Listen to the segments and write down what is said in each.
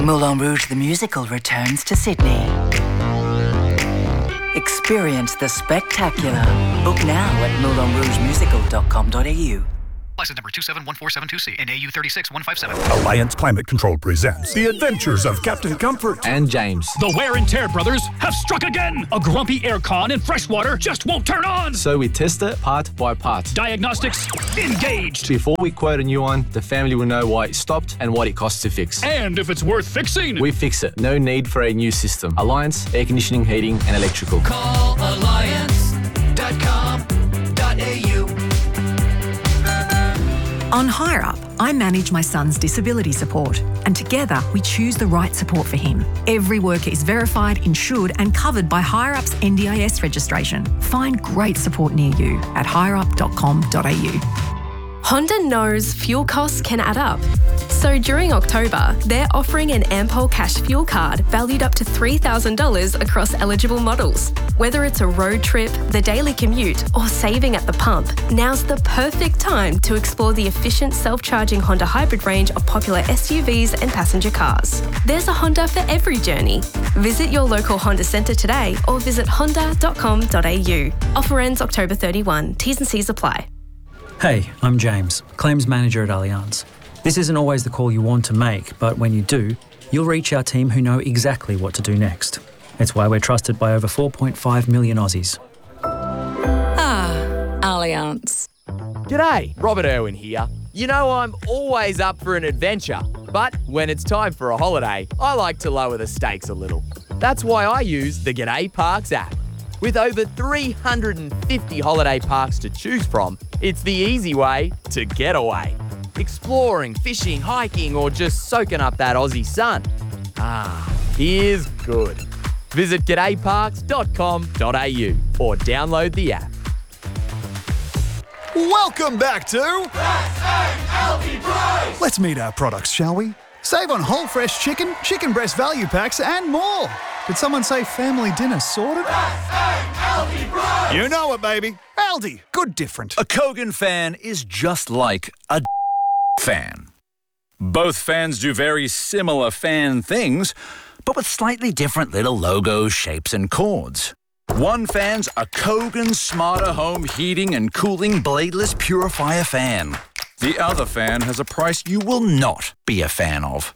Moulin Rouge the Musical returns to Sydney. Experience the spectacular. Book now at moulinrougemusical.com.au. License number 271472C and AU 36157. Alliance Climate Control presents The Adventures of Captain Comfort and James. The Wear and Tear brothers have struck again. A grumpy aircon and fresh water just won't turn on. So we test it part by part. Diagnostics engaged. Before we quote a new one, the family will know why it stopped and what it costs to fix. And if it's worth fixing. We fix it. No need for a new system. Alliance, air conditioning, heating and electrical. Call alliance.com.au. On HireUp, I manage my son's disability support, and together we choose the right support for him. Every worker is verified, insured and covered by HireUp's NDIS registration. Find great support near you at hireup.com.au. Honda knows fuel costs can add up. So during October, they're offering an Ampol Cash fuel card valued up to $3,000 across eligible models. Whether it's a road trip, the daily commute, or saving at the pump, now's the perfect time to explore the efficient self-charging Honda hybrid range of popular SUVs and passenger cars. There's a Honda for every journey. Visit your local Honda centre today or visit honda.com.au. Offer ends October 31. T's and C's apply. Hey, I'm James, Claims Manager at Allianz. This isn't always the call you want to make, but when you do, you'll reach our team who know exactly what to do next. It's why we're trusted by over 4.5 million Aussies. Allianz. G'day, Robert Irwin here. You know I'm always up for an adventure, but when it's time for a holiday, I like to lower the stakes a little. That's why I use the G'day Parks app. With over 350 holiday parks to choose from, it's the easy way to get away. Exploring, fishing, hiking, or just soaking up that Aussie sun. Here's good. Visit g'dayparks.com.au or download the app. Welcome back to Aldi Price. Let's meet our products, shall we? Save on whole fresh chicken, chicken breast value packs and more. Did someone say family dinner sorted? Aldi Price. You know it, baby. Aldi, good different. A Kogan fan is just like a fan. Both fans do very similar fan things, but with slightly different little logos, shapes and cords. One fan's a Kogan Smarter Home Heating and Cooling Bladeless Purifier fan. The other fan has a price you will not be a fan of.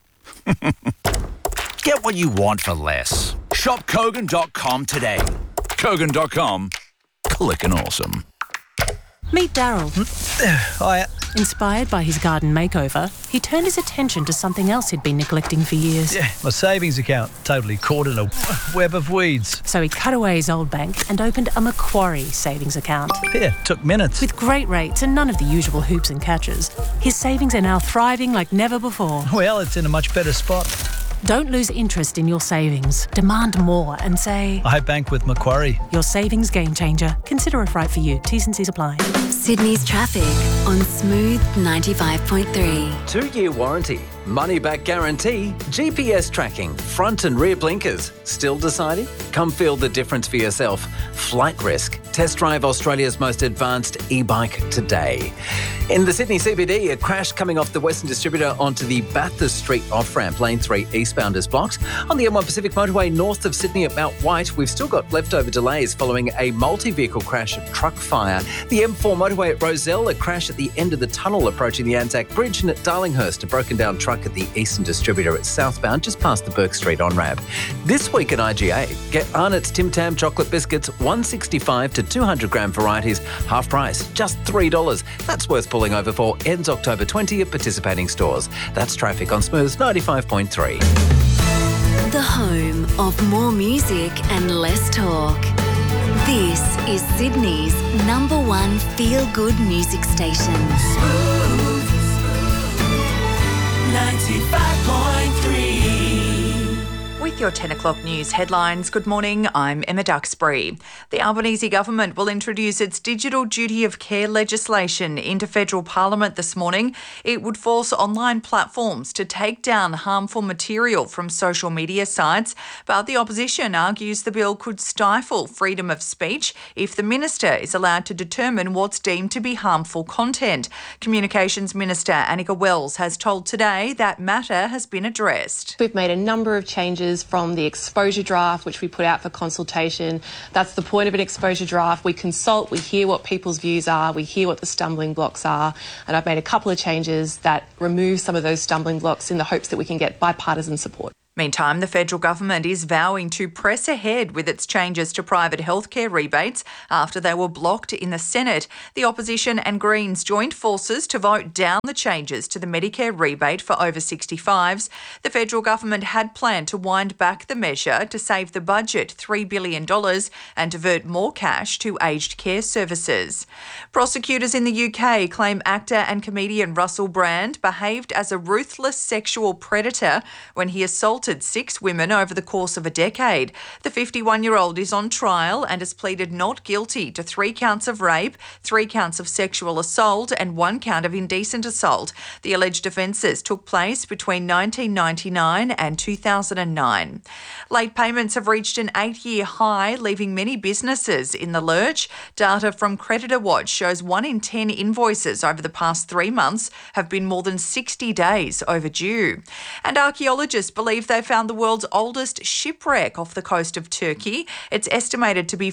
Get what you want for less. Shop Kogan.com today. Kogan.com. Clickin' awesome. Meet Daryl. Hiya. Inspired by his garden makeover, he turned his attention to something else he'd been neglecting for years. Yeah, my savings account, totally caught in a web of weeds. So he cut away his old bank and opened a Macquarie savings account. Yeah, took minutes. With great rates and none of the usual hoops and catches, his savings are now thriving like never before. Well, it's in a much better spot. Don't lose interest in your savings. Demand more and say, I bank with Macquarie. Your savings game changer. Consider if right for you. T's and C's apply. Sydney's traffic on Smooth 95.3. 2-year warranty, money-back guarantee, GPS tracking, front and rear blinkers. Still deciding? Come feel the difference for yourself. Flight Risk. Test drive Australia's most advanced e-bike today. In the Sydney CBD, a crash coming off the Western Distributor onto the Bathurst Street off-ramp, lane 3 eastbound is blocked. On the M1 Pacific motorway north of Sydney at Mount White, we've still got leftover delays following a multi-vehicle crash at truck fire. The M4 motorway at Rozelle, a crash at the end of the tunnel approaching the Anzac Bridge, and at Darlinghurst, a broken down truck at the Eastern Distributor at southbound, just past the Burke Street on-ramp. This week at IGA, get Arnott's Tim Tam chocolate biscuits, 165 to 200 gram varieties, half price, just $3. That's worth pulling over for. Ends October 20 at participating stores. That's traffic on Smooth 95.3. The home of more music and less talk. This is Sydney's #1 feel-good music station. Smooth 95.3. We With your 10 o'clock news headlines, good morning, I'm Emma Duxbury. The Albanese government will introduce its digital duty of care legislation into federal parliament this morning. It would force online platforms to take down harmful material from social media sites, but the opposition argues the bill could stifle freedom of speech if the minister is allowed to determine what's deemed to be harmful content. Communications Minister Annika Wells has told Today that matter has been addressed. We've made a number of changes from the exposure draft, which we put out for consultation. That's the point of an exposure draft. We consult, we hear what people's views are, we hear what the stumbling blocks are, and I've made a couple of changes that remove some of those stumbling blocks in the hopes that we can get bipartisan support. Meantime, the federal government is vowing to press ahead with its changes to private healthcare rebates after they were blocked in the Senate. The opposition and Greens joined forces to vote down the changes to the Medicare rebate for over 65s. The federal government had planned to wind back the measure to save the budget $3 billion and divert more cash to aged care services. Prosecutors in the UK claim actor and comedian Russell Brand behaved as a ruthless sexual predator when he assaulted 6 women over the course of a decade. The 51-year-old is on trial and has pleaded not guilty to 3 counts of rape, 3 counts of sexual assault and 1 count of indecent assault. The alleged offences took place between 1999 and 2009. Late payments have reached an 8-year high, leaving many businesses in the lurch. Data from Creditor Watch shows 1 in 10 invoices over the past 3 months have been more than 60 days overdue. And archaeologists believe they found the world's oldest shipwreck off the coast of Turkey. It's estimated to be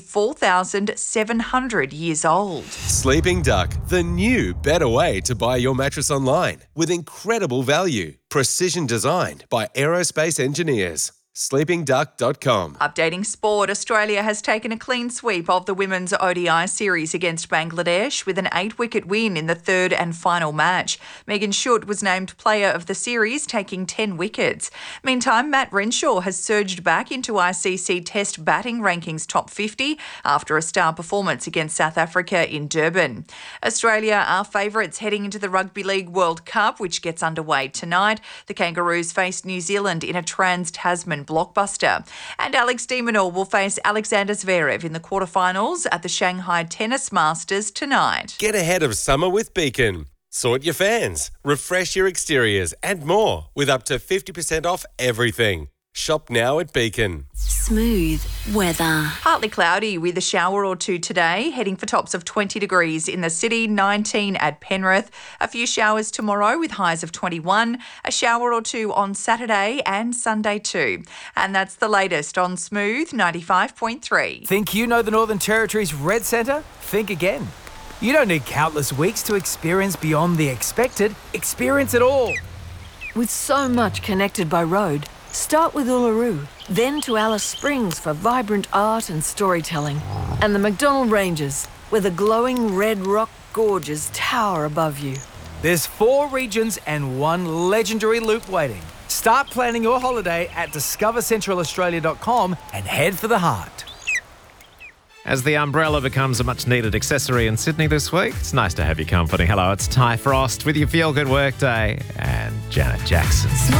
4,700 years old. Sleeping Duck, the new, better way to buy your mattress online with incredible value. Precision designed by aerospace engineers. sleepingduck.com. Updating sport, Australia has taken a clean sweep of the women's ODI series against Bangladesh with an 8-wicket win in the third and final match. Megan Schutt was named player of the series, taking 10 wickets. Meantime, Matt Renshaw has surged back into ICC Test batting rankings top 50 after a star performance against South Africa in Durban. Australia are favourites heading into the Rugby League World Cup, which gets underway tonight. The Kangaroos face New Zealand in a Trans-Tasman blockbuster. And Alex de Minaur will face Alexander Zverev in the quarterfinals at the Shanghai Tennis Masters tonight. Get ahead of summer with Beacon. Sort your fans, refresh your exteriors and more with up to 50% off everything. Shop now at Beacon. Smooth weather. Partly cloudy with a shower or two today, heading for tops of 20 degrees in the city, 19 at Penrith. A few showers tomorrow with highs of 21, a shower or two on Saturday and Sunday too. And that's the latest on Smooth 95.3. Think you know the Northern Territory's Red Centre? Think again. You don't need countless weeks to experience beyond the expected. Experience it all. With so much connected by road, start with Uluru, then to Alice Springs for vibrant art and storytelling, and the McDonnell Ranges, where the glowing red rock gorges tower above you. There's 4 regions and 1 legendary loop waiting. Start planning your holiday at discovercentralaustralia.com and head for the heart. As the umbrella becomes a much-needed accessory in Sydney this week, it's nice to have you company. Hello, it's Ty Frost with your Feel Good Workday and Janet Jackson.